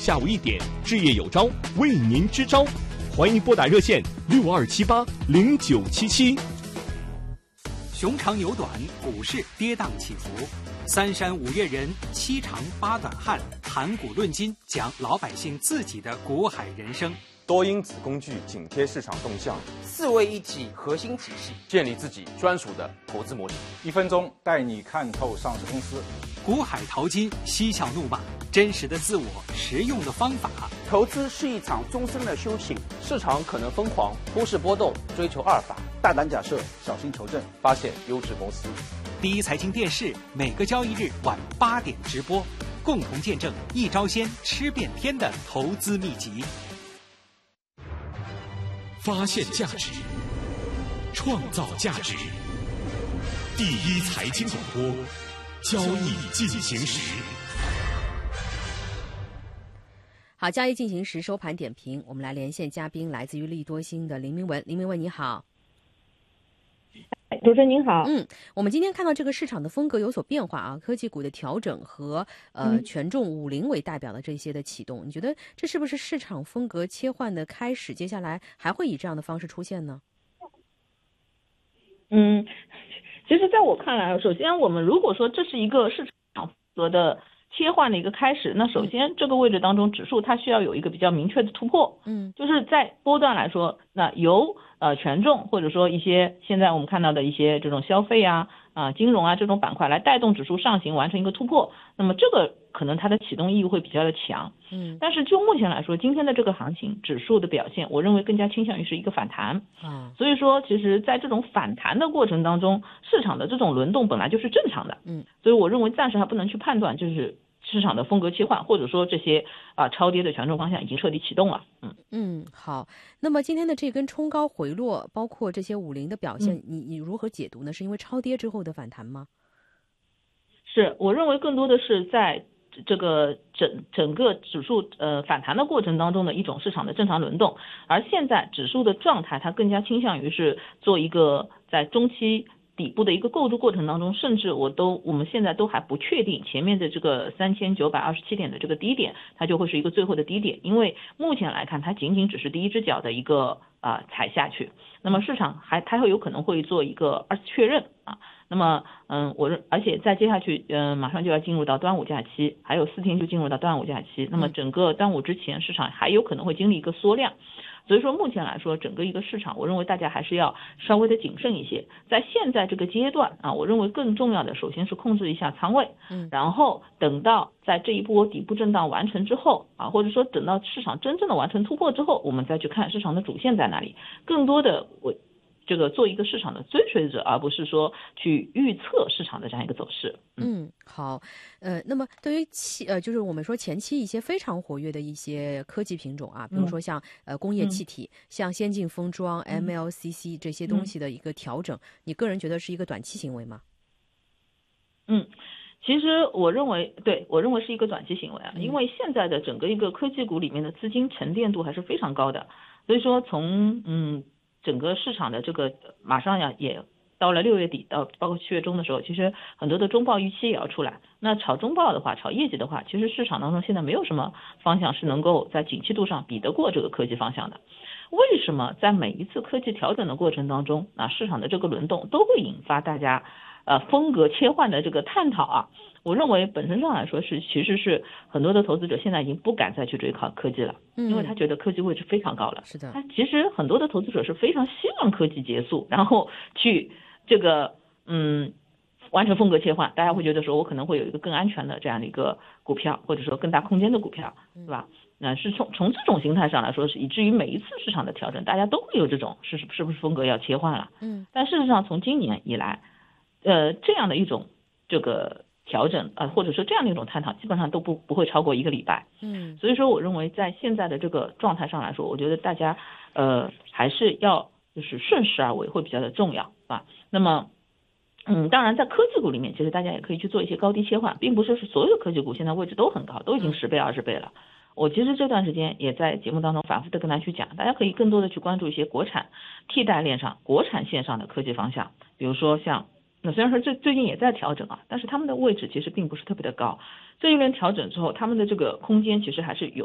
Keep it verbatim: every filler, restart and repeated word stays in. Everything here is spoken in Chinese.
下午一点，置业有招为您支招，欢迎拨打热线六二七八零九七七。 熊长牛短，股市跌宕起伏，三山五岳人，七长八短汉，谈股论金，讲老百姓自己的股海人生。 多因子工具紧贴市场动向， 四位一体核心体系， 建立自己专属的投资模式。 一分钟带你看透上市公司。 股海淘金，嬉笑怒骂，真实的自我，实用的方法。 投资是一场终身的修行， 市场可能疯狂，忽视波动，追求阿尔法， 大胆假设，小心求证， 发现优质公司。 第一财经电视每个交易日晚八点直播，共同见证一招鲜吃遍天的投资秘籍。 发现价值，创造价值。第一财经广播，交易进行时。 好，交易进行时收盘点评，我们来连线嘉宾，来自于利多星的林明文。林明文，你好。 主持人您好。 嗯，我们今天看到这个市场的风格有所变化啊，科技股的调整和呃、嗯、权重五零为代表的这些的启动，你觉得这是不是市场风格切换的开始？接下来还会以这样的方式出现呢？ 嗯，其实在我看来，首先我们如果说这是一个市场风格的切换的一个开始，那首先这个位置当中指数它需要有一个比较明确的突破，嗯，就是在波段来说，那由呃权重或者说一些现在我们看到的一些这种消费啊啊金融啊这种板块来带动指数上行完成一个突破，那么这个可能它的启动意义会比较的强，嗯，但是就目前来说，今天的这个行情指数的表现，我认为更加倾向于是一个反弹，嗯，所以说其实在这种反弹的过程当中，市场的这种轮动本来就是正常的，嗯，所以我认为暂时还不能去判断就是市场的风格切换，或者说这些啊超跌的权重方向已经彻底启动了。嗯嗯，好。那么今天的这根冲高回落，包括这些五零的表现，嗯、你你如何解读呢？是因为超跌之后的反弹吗？ 是，我认为更多的是在这个整整个指数呃反弹的过程当中的一种市场的正常轮动，而现在指数的状态，它更加倾向于是做一个在中期底部的一个构筑过程当中，甚至我都我们现在都还不确定前面的这个三千九百二十七点的这个低点，它就会是一个最后的低点，因为目前来看，它仅仅只是第一只脚的一个啊、呃、踩下去，那么市场还它会有可能会做一个二次确认啊。那么，嗯，我认，而且再接下去，嗯、呃，马上就要进入到端午假期，还有四天就进入到端午假期。那么整个端午之前，市场还有可能会经历一个缩量，所以说目前来说，整个一个市场，我认为大家还是要稍微的谨慎一些。在现在这个阶段啊，我认为更重要的，首先是控制一下仓位，嗯，然后等到在这一波底部震荡完成之后啊，或者说等到市场真正的完成突破之后，我们再去看市场的主线在哪里。更多的我。这个做一个市场的追随者，而不是说去预测市场的这样一个走势。 嗯，好，呃，那么对于期呃，就是我们说前期一些非常活跃的一些科技品种啊，比如说像呃工业气体、嗯、像先进封装、嗯、M L C C 这些东西的一个调整，嗯、你个人觉得是一个短期行为吗？ 嗯。其实我认为，对我认为是一个短期行为啊，因为现在的整个一个科技股里面的资金沉淀度还是非常高的，所以说从嗯。整个市场的这个马上呀也到了六月底到包括七月中的时候，其实很多的中报预期也要出来。那炒中报的话，炒业绩的话，其实市场当中现在没有什么方向是能够在景气度上比得过这个科技方向的。为什么在每一次科技调整的过程当中，啊市场的这个轮动都会引发大家呃风格切换的这个探讨啊？我认为本身上来说是其实是很多的投资者现在已经不敢再去追考科技了，嗯、因为他觉得科技位置非常高了。 是的， 他其实很多的投资者是非常希望科技结束，然后去这个嗯完成风格切换。大家会觉得说我可能会有一个更安全的这样的一个股票，或者说更大空间的股票，是吧？那是从从这种形态上来说，是以至于每一次市场的调整，大家都会有这种是是不是风格要切换了？嗯，但事实上从今年以来，呃这样的一种这个。调整啊、呃，或者说这样的一种探讨，基本上都不不会超过一个礼拜。嗯，所以说我认为在现在的这个状态上来说，我觉得大家呃还是要就是顺势而为会比较的重要啊。那么，嗯，当然在科技股里面，其实大家也可以去做一些高低切换，并不是所有的科技股现在位置都很高，都已经十倍二十倍了。我其实这段时间也在节目当中反复的跟大家去讲，大家可以更多的去关注一些国产替代链上、国产线上的科技方向，比如说像。那虽然说这最近也在调整啊，但是他们的位置其实并不是特别的高。这一轮调整之后，他们的这个空间其实还是有。